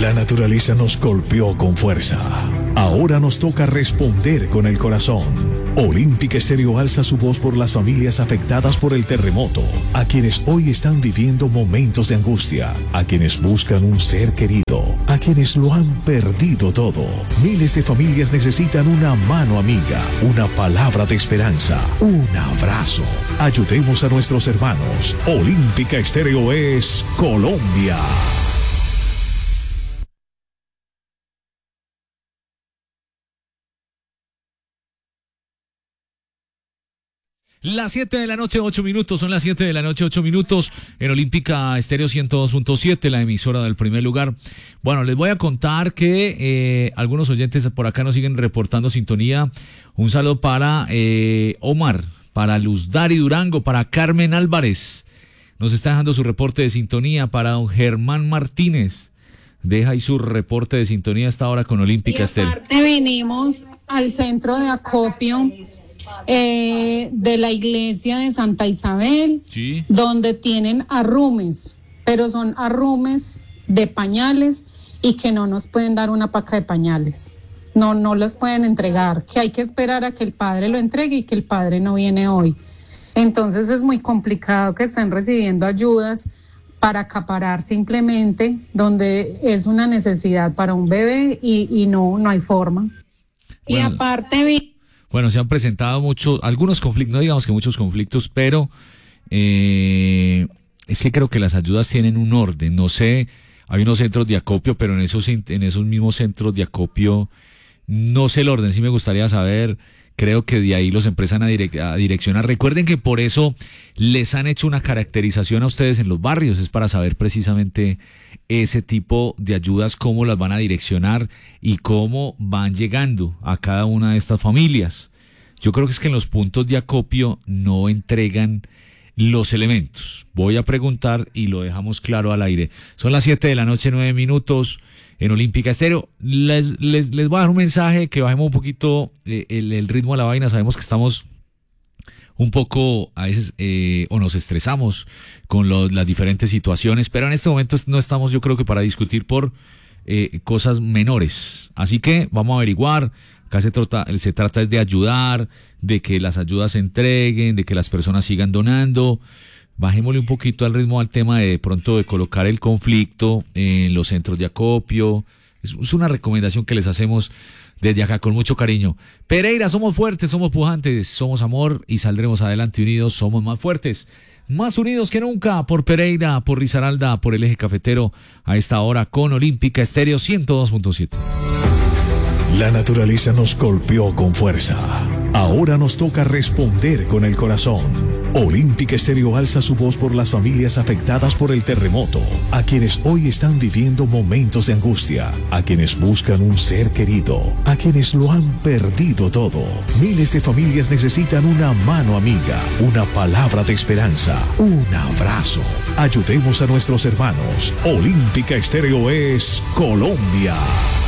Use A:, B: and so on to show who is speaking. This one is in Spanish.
A: La naturaleza nos golpeó con fuerza. Ahora nos toca responder con el corazón. Olímpica Estéreo alza su voz por las familias afectadas por el terremoto, a quienes hoy están viviendo momentos de angustia, a quienes buscan un ser querido, a quienes lo han perdido todo. Miles de familias necesitan una mano amiga, una palabra de esperanza, un abrazo. Ayudemos a nuestros hermanos. Olímpica Estéreo es Colombia.
B: Las 7 de la noche, 8 minutos, son las 7 de la noche, 8 minutos, en Olímpica Estéreo 102.7, la emisora del primer lugar. Bueno, les voy a contar que algunos oyentes por acá nos siguen reportando sintonía. Un saludo para Omar, para Luzdari Durango, para Carmen Álvarez. Nos está dejando su reporte de sintonía, para don Germán Martínez. Deja ahí su reporte de sintonía hasta ahora con Olímpica Estéreo.
C: Aparte venimos al centro de acopio de la iglesia de Santa Isabel,
B: sí,
C: donde tienen arrumes, pero son arrumes de pañales y que no nos pueden dar una paca de pañales. No los pueden entregar, que hay que esperar a que el padre lo entregue y que el padre no viene hoy. Entonces es muy complicado que estén recibiendo ayudas para acaparar simplemente donde es una necesidad para un bebé y no hay forma. Bueno, y aparte
B: bueno, se han presentado algunos conflictos, no digamos que muchos conflictos, pero es que creo que las ayudas tienen un orden. No sé, hay unos centros de acopio, pero en esos mismos centros de acopio no sé el orden. Sí me gustaría saber, creo que de ahí los empiezan a direccionar. Recuerden que por eso les han hecho una caracterización a ustedes en los barrios, es para saber precisamente ese tipo de ayudas, cómo las van a direccionar y cómo van llegando a cada una de estas familias. Yo creo que es que en los puntos de acopio no entregan los elementos. Voy a preguntar y lo dejamos claro al aire. Son las 7 de la noche, 9 minutos en Olímpica Estéreo. Les voy a dar un mensaje, que bajemos un poquito el ritmo a la vaina. Sabemos que estamos un poco a veces o nos estresamos con las diferentes situaciones, pero en este momento no estamos, yo creo que para discutir por cosas menores. Así que vamos a averiguar. Acá se trata de ayudar, de que las ayudas se entreguen, de que las personas sigan donando. Bajémosle un poquito al ritmo al tema de pronto de colocar el conflicto en los centros de acopio. Es una recomendación que les hacemos desde acá con mucho cariño. Pereira, somos fuertes, somos pujantes, somos amor y saldremos adelante unidos, somos más fuertes. Más unidos que nunca por Pereira, por Risaralda, por el eje cafetero, a esta hora con Olímpica Estéreo 102.7.
A: La naturaleza nos golpeó con fuerza. Ahora nos toca responder con el corazón. Olímpica Estéreo alza su voz por las familias afectadas por el terremoto, a quienes hoy están viviendo momentos de angustia, a quienes buscan un ser querido, a quienes lo han perdido todo. Miles de familias necesitan una mano amiga, una palabra de esperanza, un abrazo. Ayudemos a nuestros hermanos. Olímpica Estéreo es Colombia.